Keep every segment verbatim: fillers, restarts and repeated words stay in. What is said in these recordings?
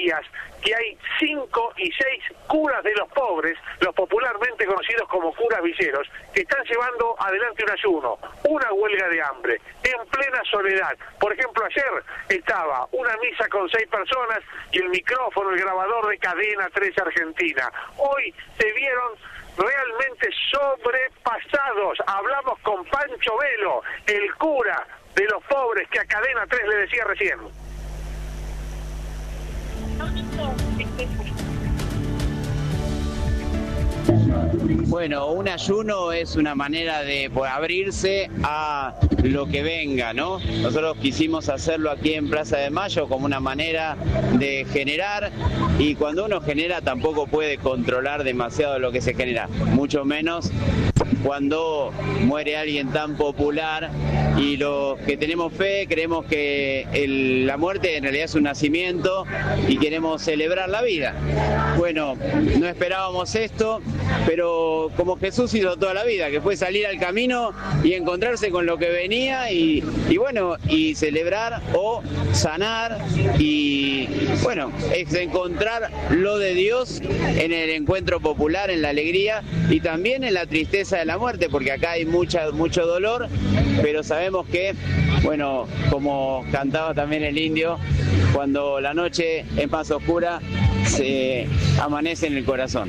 días que hay cinco y seis curas de los pobres, los popularmente conocidos como curas villeros, que están llevando adelante un ayuno, una huelga de hambre, en plena soledad. Por ejemplo, ayer estaba una misa con seis personas y el micrófono, el grabador de Cadena tres Argentina. Hoy se vieron realmente sobrepasados. Hablamos con Pancho Velo, el cura de los pobres que a Cadena tres le decía recién. Bueno, un ayuno es una manera de pues, abrirse a lo que venga, ¿no? Nosotros quisimos hacerlo aquí en Plaza de Mayo como una manera de generar, y cuando uno genera tampoco puede controlar demasiado lo que se genera, mucho menos cuando muere alguien tan popular, y los que tenemos fe creemos que el, la muerte en realidad es un nacimiento y queremos celebrar la vida. Bueno, no esperábamos esto, pero como Jesús hizo toda la vida, que fue salir al camino y encontrarse con lo que venía y, y bueno, y celebrar o sanar, y bueno, es encontrar lo de Dios en el encuentro popular, en la alegría y también en la tristeza de la muerte, porque acá hay mucha, mucho dolor, pero sabemos que, bueno, como cantaba también el indio, cuando la noche es más oscura, se amanece en el corazón.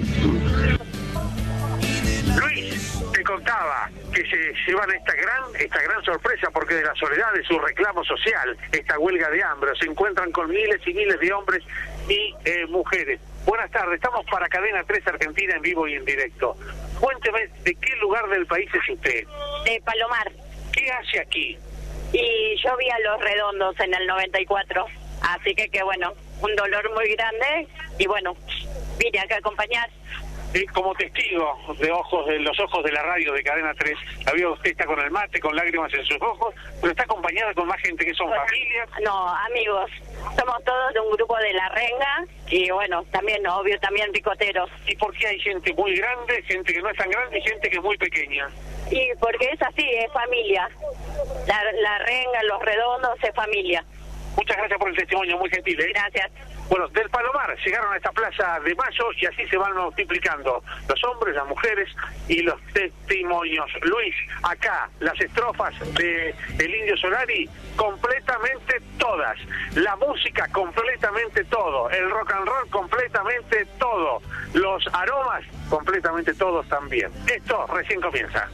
Luis, te contaba que se llevan esta gran, esta gran sorpresa, porque de la soledad de su reclamo social, esta huelga de hambre, se encuentran con miles y miles de hombres y eh, mujeres. Buenas tardes, estamos para Cadena tres Argentina en vivo y en directo. Cuénteme, ¿de qué lugar del país es usted? De Palomar. ¿Qué hace aquí? Y yo vi a Los Redondos en el noventa y cuatro, así que que bueno, un dolor muy grande, y bueno, vine acá a acompañar. Eh, como testigo de ojos de los ojos de la radio de Cadena tres, la veo, usted está con el mate, con lágrimas en sus ojos, pero está acompañada con más gente que son familias. No, amigos, somos todos de un grupo de La Renga, y bueno, también, obvio, también picoteros. ¿Y por qué hay gente muy grande, gente que no es tan grande y gente que es muy pequeña? Y porque es así, es familia. La, la Renga, Los Redondos, es familia. Muchas gracias por el testimonio, muy gentil, ¿eh? Gracias. Bueno, del Palomar llegaron a esta Plaza de Mayo y así se van multiplicando los hombres, las mujeres y los testimonios. Luis, acá las estrofas de El Indio Solari, completamente todas. La música, completamente todo. El rock and roll, completamente todo. Los aromas, completamente todos también. Esto recién comienza.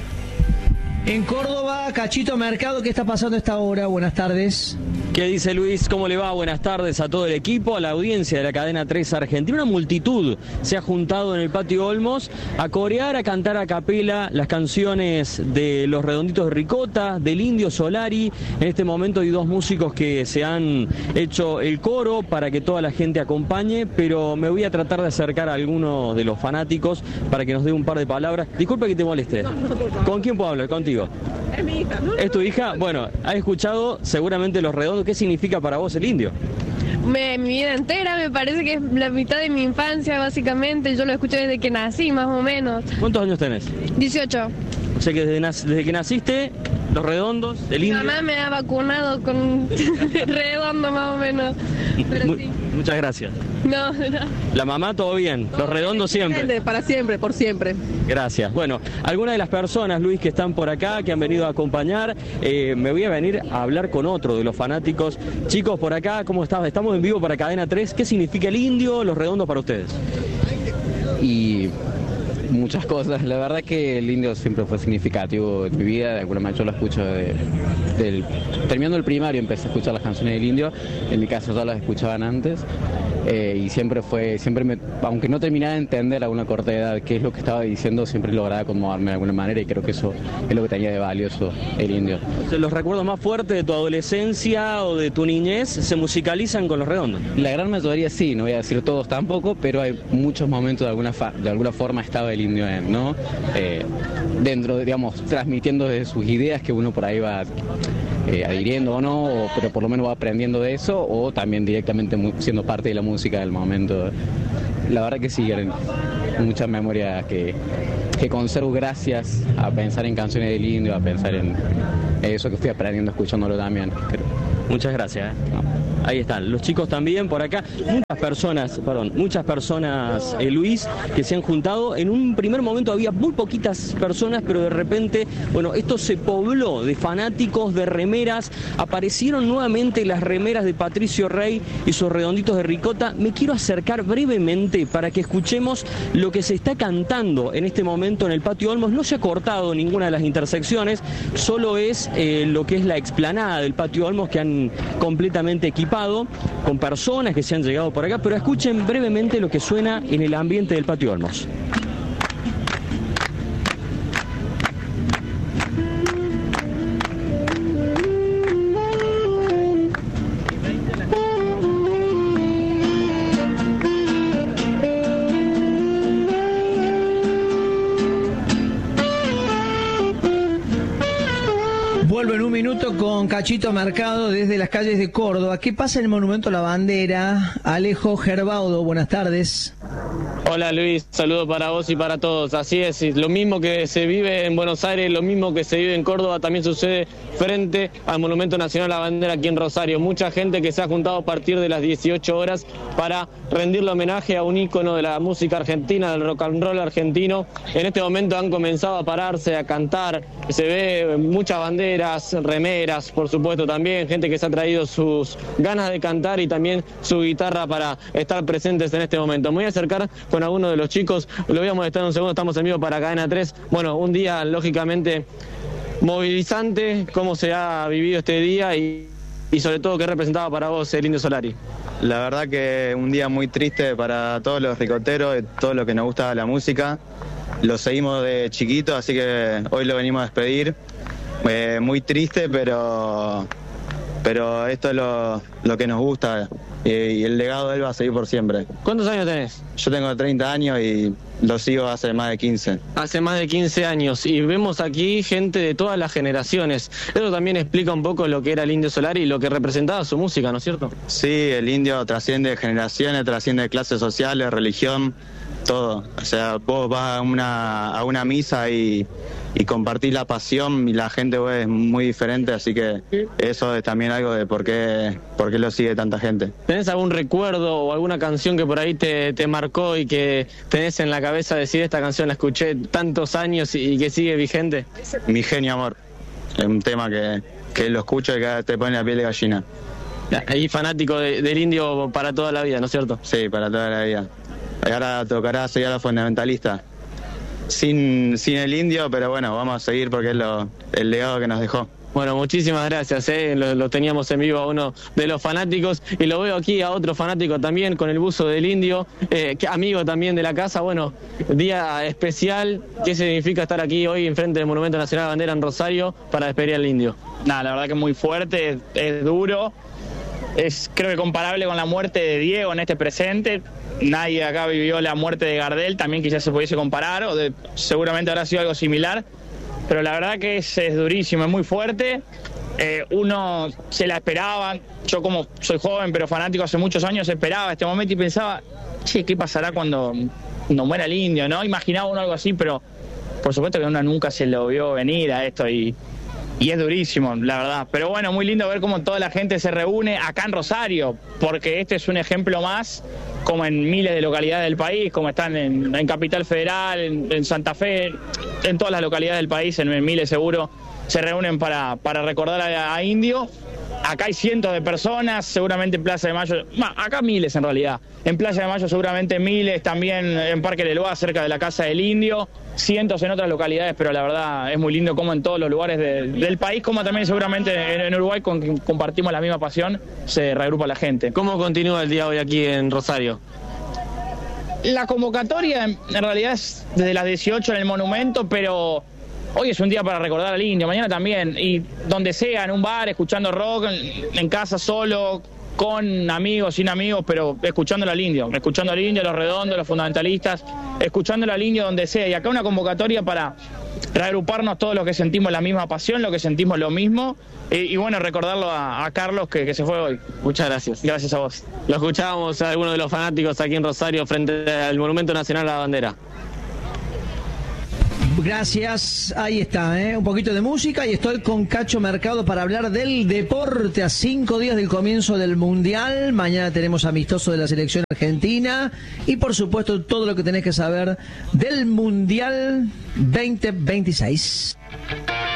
En Córdoba, Cachito Mercado, ¿qué está pasando a esta hora? Buenas tardes. ¿Qué dice Luis? ¿Cómo le va? Buenas tardes a todo el equipo, a la audiencia de la Cadena tres Argentina. Una multitud se ha juntado en el Patio Olmos a corear, a cantar a capela las canciones de Los Redonditos de Ricota, del Indio Solari. En este momento hay dos músicos que se han hecho el coro para que toda la gente acompañe, pero me voy a tratar de acercar a alguno de los fanáticos para que nos dé un par de palabras. Disculpe que te moleste. ¿Con quién puedo hablar? Contigo. Es mi hija. ¿Es tu hija? Bueno, has escuchado seguramente Los Redondos. ¿Qué significa para vos el indio? Me, mi vida entera, me parece que es la mitad de mi infancia, básicamente. Yo lo escucho desde que nací, más o menos. ¿Cuántos años tenés? dieciocho. O sea que desde, desde que naciste, Los Redondos, el indio. Mi mamá me ha vacunado con redondo, más o menos. Pero Mu sí. Muchas gracias. No, no. La mamá, todo bien. Los Redondos siempre. Para siempre, por siempre. Gracias. Bueno, algunas de las personas, Luis, que están por acá, que han venido a acompañar, eh, me voy a venir a hablar con otro de los fanáticos. Chicos, por acá, ¿cómo estás? Estamos en vivo para Cadena tres. ¿Qué significa el indio, Los Redondos para ustedes? Y muchas cosas. La verdad que el indio siempre fue significativo en mi vida. De alguna manera yo lo escucho de, del, terminando el primario empecé a escuchar las canciones del indio. En mi caso ya las escuchaban antes. Eh, y siempre fue, siempre me, aunque no terminaba de entender a una corta edad qué es lo que estaba diciendo, siempre lograba acomodarme de alguna manera, y creo que eso es lo que tenía de valioso el indio. ¿Los recuerdos más fuertes de tu adolescencia o de tu niñez se musicalizan con Los Redondos? La gran mayoría sí, no voy a decir todos tampoco, pero hay muchos momentos de alguna, fa, de alguna forma estaba el indio en, ¿no? Eh, dentro, de, digamos, transmitiendo de sus ideas que uno por ahí va Eh, adhiriendo o no, o, pero por lo menos va aprendiendo de eso, o también directamente mu siendo parte de la música del momento. La verdad que sí, muchas memorias que, que conservo gracias a pensar en canciones del indio, a pensar en eso que fui aprendiendo escuchándolo también. Muchas gracias. ¿eh? No. ahí están, los chicos también por acá, muchas personas, perdón, muchas personas, eh, Luis, que se han juntado. En un primer momento había muy poquitas personas, pero de repente, bueno, esto se pobló de fanáticos, de remeras, aparecieron nuevamente las remeras de Patricio Rey y sus redonditos de ricota. Me quiero acercar brevemente para que escuchemos lo que se está cantando en este momento en el Patio Olmos. No se ha cortado ninguna de las intersecciones, solo es eh, lo que es la explanada del Patio Olmos, que han completamente equipado con personas que se han llegado por acá, pero escuchen brevemente lo que suena en el ambiente del Patio Olmos. Vuelvo en un minuto con Cachito Mercado desde las calles de Córdoba. ¿Qué pasa en el Monumento a la Bandera? Alejo Gerbaudo, buenas tardes. Hola Luis, saludo para vos y para todos. Así es, lo mismo que se vive en Buenos Aires, lo mismo que se vive en Córdoba, también sucede frente al Monumento Nacional a la Bandera aquí en Rosario. Mucha gente que se ha juntado a partir de las dieciocho horas para rendirle homenaje a un ícono de la música argentina, del rock and roll argentino. En este momento han comenzado a pararse, a cantar, se ve muchas banderas, remeras, por supuesto también, gente que se ha traído sus ganas de cantar y también su guitarra para estar presentes en este momento. Me voy a acercar con alguno de los chicos, lo voy a molestar un segundo, estamos en vivo para Cadena tres. Bueno, un día lógicamente movilizante, cómo se ha vivido este día y, y sobre todo qué representaba para vos el Indio Solari. La verdad que un día muy triste para todos los ricoteros, todos los que nos gusta la música. Lo seguimos de chiquito, así que hoy lo venimos a despedir. Eh, muy triste, pero pero esto es lo, lo que nos gusta eh, y el legado de él va a seguir por siempre. ¿Cuántos años tenés? Yo tengo treinta años y lo sigo hace más de quince. Hace más de quince años y vemos aquí gente de todas las generaciones. Eso también explica un poco lo que era el Indio Solari y lo que representaba su música, ¿no es cierto? Sí, el indio trasciende generaciones, trasciende clases sociales, religión, todo. O sea, vos vas a una, a una misa y, y compartís la pasión y la gente pues, es muy diferente, así que eso es también algo de por qué, por qué lo sigue tanta gente. ¿Tenés algún recuerdo o alguna canción que por ahí te, te marcó y que tenés en la cabeza decir esta canción la escuché tantos años y, y que sigue vigente? Mi genio amor, es un tema que, que lo escucho y que te pone la piel de gallina. Y fanático de, del indio para toda la vida, ¿no es cierto? Sí, para toda la vida. Ahora tocará seguir a los fundamentalistas. Sin, sin el indio, pero bueno, vamos a seguir porque es lo, el legado que nos dejó. Bueno, muchísimas gracias, ¿eh? lo, lo teníamos en vivo a uno de los fanáticos y lo veo aquí a otro fanático también con el buzo del indio, eh, que, amigo también de la casa. Bueno, día especial. ¿Qué significa estar aquí hoy enfrente del Monumento Nacional a la Bandera en Rosario para despedir al indio? Nada, la verdad que es muy fuerte, es, es duro. Es creo que comparable con la muerte de Diego en este presente. Nadie acá vivió la muerte de Gardel, también quizás se pudiese comparar, o de, seguramente habrá sido algo similar, pero la verdad que es, es durísimo, es muy fuerte. Eh, uno se la esperaba, yo como soy joven pero fanático hace muchos años, esperaba este momento y pensaba, che, ¿qué pasará cuando, cuando muera el indio? ¿No? Imaginaba uno algo así, pero por supuesto que uno nunca se lo vio venir a esto y... Y es durísimo, la verdad. Pero bueno, muy lindo ver cómo toda la gente se reúne acá en Rosario, porque este es un ejemplo más, como en miles de localidades del país, como están en, en Capital Federal, en, en Santa Fe, en todas las localidades del país, en, en miles seguro, se reúnen para, para recordar a, a Indio. Acá hay cientos de personas, seguramente en Plaza de Mayo, bah, acá miles en realidad. En Plaza de Mayo seguramente miles, también en Parque Leloa, cerca de la Casa del Indio, cientos en otras localidades, pero la verdad es muy lindo como en todos los lugares de, del país, como también seguramente en, en Uruguay, con quien compartimos la misma pasión, se reagrupa la gente. ¿Cómo continúa el día hoy aquí en Rosario? La convocatoria en realidad es desde las dieciocho en el monumento, pero... Hoy es un día para recordar al indio, mañana también, y donde sea, en un bar, escuchando rock, en, en casa solo, con amigos, sin amigos, pero escuchándolo al indio, escuchando al indio, los redondos, los fundamentalistas, escuchándolo al indio donde sea. Y acá una convocatoria para reagruparnos todos los que sentimos la misma pasión, los que sentimos lo mismo, y, y bueno, recordarlo a, a Carlos que, que se fue hoy. Muchas gracias. Gracias a vos. Lo escuchábamos a algunos de los fanáticos aquí en Rosario frente al Monumento Nacional a la Bandera. Gracias, ahí está, ¿eh? Un poquito de música y estoy con Cacho Mercado para hablar del deporte a cinco días del comienzo del Mundial. Mañana tenemos amistoso de la selección argentina y por supuesto todo lo que tenés que saber del Mundial veinte veintiséis.